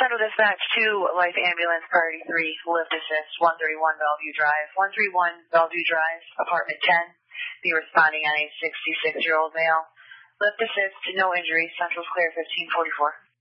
Central Dispatch 2, Life Ambulance, Priority 3, Lift Assist, 131 Bellevue Drive. 131 Bellevue Drive, Apartment 10. Be responding on a 66-year-old male. Lift Assist, no injuries. Central's clear, 1544.